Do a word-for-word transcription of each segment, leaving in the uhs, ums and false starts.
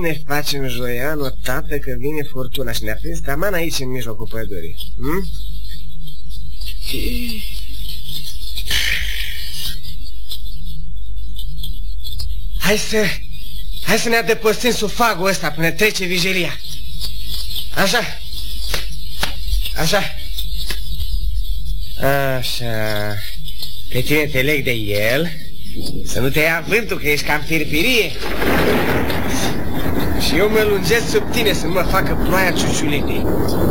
ne facem, Joiano, tată, că vine furtuna și ne-a prins taman aici în mijlocul pădurii? Hm? Hai să... Hai să ne adăpostim sub fagul ăsta până trece vigilia. Așa. Așa. Așa. Pe tine te leg de el, să nu te ia vântul, că ești cam firpirie. Și eu mă lungesc sub tine să nu mă facă ploaia ciuciuletei.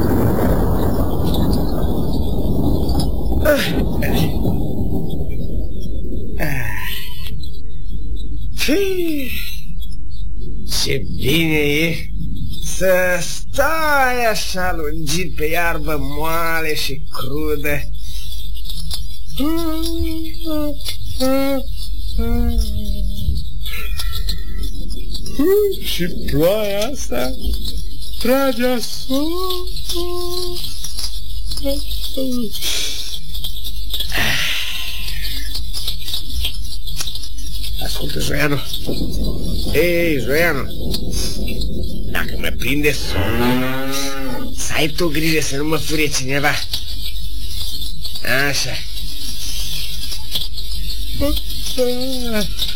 Ce bine e să stai așa lungit pe iarbă moale și crudă. Și ploaia asta trage asupra. Ascultă, Joiano. Ei, Joiano, dacă mă prinde somn, să ai tu grijă să nu mă furie cineva. Așa.